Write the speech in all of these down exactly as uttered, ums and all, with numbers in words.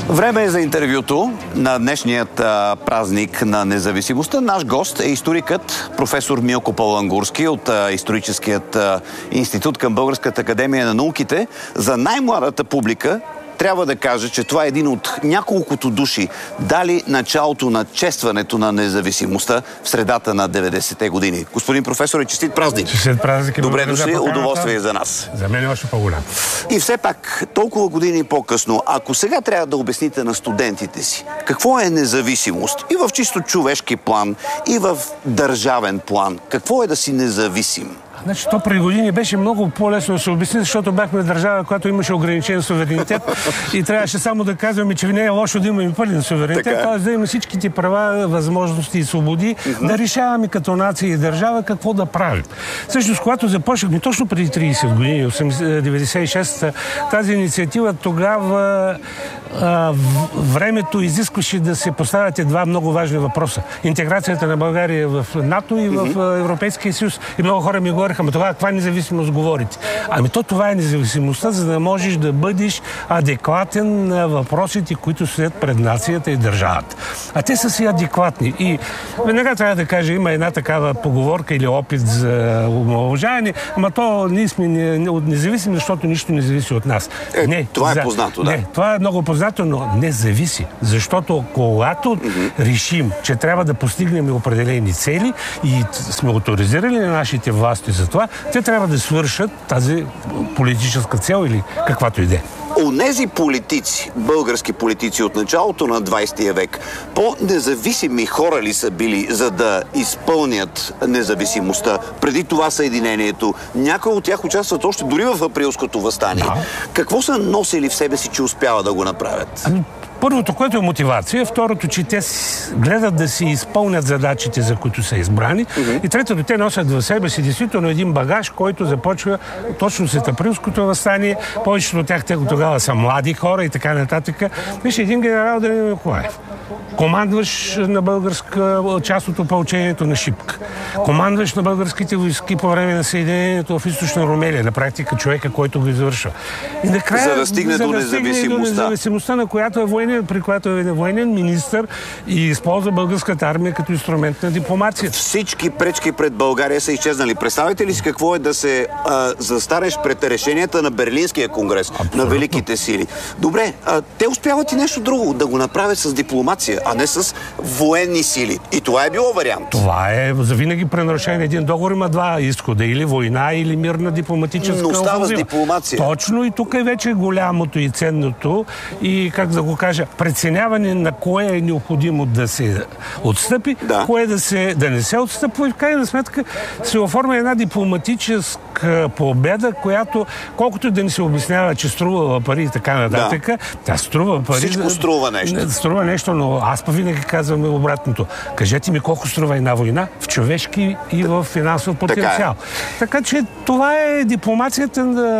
Време е за интервюто на днешният а, празник на независимостта. Наш гост е историкът професор Милко Палангурски от а, Историческият а, институт към Българската академия на науките. За най-младата публика трябва да кажа, че това е един от няколкото души дали началото на честването на независимостта в средата на деветдесетте години. Господин професор, честит празник! Честит празник! Добре дошли, удоволствие за нас. За мен е още по-голям. И все пак, толкова години по-късно, ако сега трябва да обясните на студентите си какво е независимост и в чисто човешки план, и в държавен план, какво е да си независим? Значи, то преди години беше много по-лесно да се обясни, защото бяхме държава, която имаше ограничен суверенитет и трябваше само да казваме, че не е лошо да имаме пълен суверенитет, т.е. да имаме всичките права, възможности и свободи, mm-hmm. да решаваме като нация и държава какво да правим. Всъщност, когато започнахме точно преди тридесет години, деветдесет и шеста, тази инициатива, тогава а, времето изискваше да се поставят два много важни въпроса. Интеграцията на България в НАТО и в mm-hmm. Европейския съюз. И много хора ми говориха, ама това каква независимост говорите? Ами то това е независимостта, за да можеш да бъдеш адекватен на въпросите, които стоят пред нацията и държавата. А те са си адекватни. И веднага трябва да кажа, има една такава поговорка или опит за омаловажаване, ама то ние сме независими, защото нищо не зависи от нас. Е, не, това за... е познато, да. Не, това е много познато, но не зависи. Защото когато mm-hmm. решим, че трябва да постигнем определени цели и сме авторизирали на нашите власти за това, те трябва да свършат тази политическа цел или каквато и да е. Онези политици, български политици от началото на двадесетия век, по-независими хора ли са били, за да изпълнят независимостта? Преди това съединението. Някои от тях участват още дори в априлското въстание. Да. Какво са носили в себе си, че успяват да го направят? Ами, първото, което е мотивация, второто, че те гледат да си изпълнят задачите, за които са избрани. Mm-hmm. И третото, те носят в себе си действително един багаж, който започва точно след априлското въстание. Повечето от тях те тогава са млади хора и така нататък. Виж, един генерал Данаил Николаев, командващ на българска част от опълчението на Шипка, командващ на българските войски по време на съединението в източна Румелия, на практика човека, който го извършва. И накрая, за да стигне, за до, да независимостта. стигне до независимостта, на която е военен, при която е военен министър и използва българската армия като инструмент на дипломация. Всички пречки пред България са изчезнали. Представете ли си какво е да се а, застареш пред решенията на Берлинския конгрес, абсолютно, на великите сили? Добре, а, те успяват и нещо друго, да го направят с дипломация, а не с военни сили. И това е било вариант. Това е завинаги пренарушен един договор, има два изхода. Или война, или мирна дипломатическа. Но става с дипломация. Точно, и тук е вече голямото и ценното и, как да го кажа, преценяване на кое е необходимо да се отстъпи, да. кое да, се, да не се отстъпва и в крайна сметка се оформя една дипломатическа победа, която колкото да ни се обяснява, че струва пари и така нататък, да. тя струва пари. Всичко струва нещо. Струва нещо, но аз па винаги казвам обратното. Кажете ми колко струва една война в човешки и в финансов потенциал. Така, е. така че това е дипломацията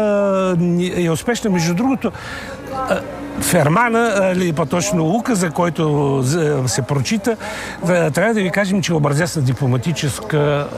е успешна. Между другото, Фермана, или по-точно указа, който се прочита, трябва да ви кажем, че е образец на дипломатическа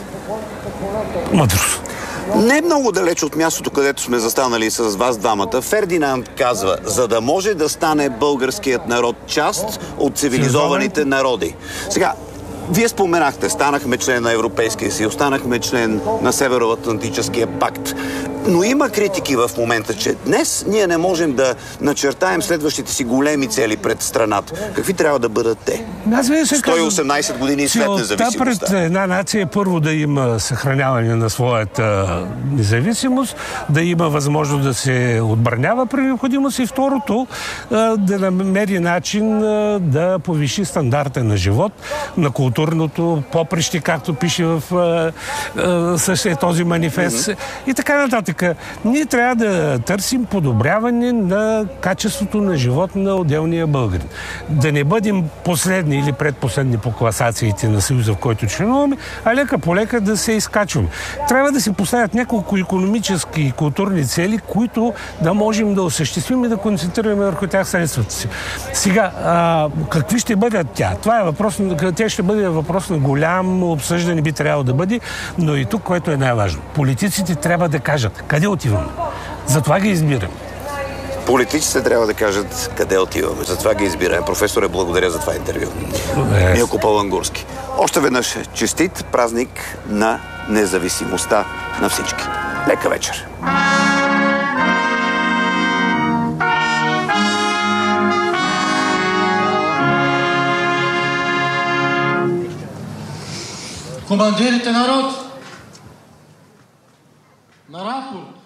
мъдрост. Не много далеч от мястото, където сме застанали с вас двамата, Фердинанд казва, за да може да стане българският народ част от цивилизованите народи. Сега, вие споменахте, станахме член на Европейския съюз, станахме член на Североатлантическия пакт. Но има критики в момента, че днес ние не можем да начертаем следващите си големи цели пред страната. Какви трябва да бъдат те? сто и осемнадесет години след независимостта. Пред една нация първо да има съхраняване на своята независимост, да има възможност да се отбранява при необходимост и второто да намери начин да повиши стандарта на живот, на културното поприще, както пише в същия този манифест mm-hmm. и така нататък. Ние трябва да търсим подобряване на качеството на живот на отделния българин. Да не бъдем последни или предпоследни по класациите на съюза, в който членуваме, а лека по лека да се изкачваме. Трябва да се поставят няколко икономически и културни цели, които да можем да осъществим и да концентрираме върху тях средствата си. Сега, а, какви ще бъдат тя? Това е въпрос, тя ще бъде въпрос на голям обсъждане, би трябвало да бъде, но и тук, което е най-важно. Политиците трябва да кажат къде отиваме. Затова ги избираме. Политиците трябва да кажат къде отиваме. Затова ги избираме. Професоре, благодаря за това интервю. Благодаря. Милко Палангурски. Още веднъж честит празник на независимостта на всички. Лека вечер! Командирите народ на рапорт